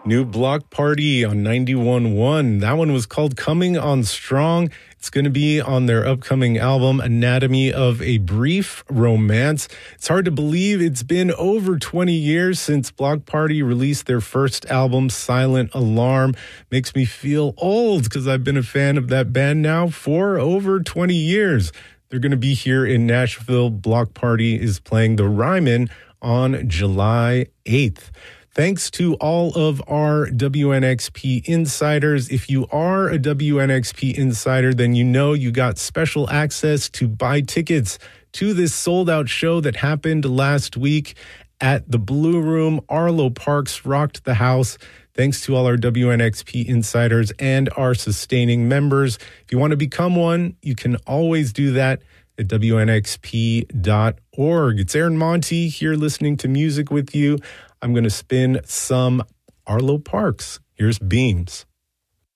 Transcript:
New Block Party on 91.1. That one was called Coming on Strong. It's going to be on their upcoming album, Anatomy of a Brief Romance. It's hard to believe it's been over 20 years since Block Party released their first album, Silent Alarm. Makes me feel old because I've been a fan of that band now for over 20 years. They're going to be here in Nashville. Block Party is playing the Ryman on July 8th. Thanks to all of our WNXP insiders. If you are a WNXP insider, then you know you got special access to buy tickets to this sold-out show that happened last week at the Blue Room. Arlo Parks rocked the house. Thanks to all our WNXP insiders and our sustaining members. If you want to become one, you can always do that at WNXP.org. It's Aaron Monty here listening to music with you. I'm going to spin some Arlo Parks. Here's Beams.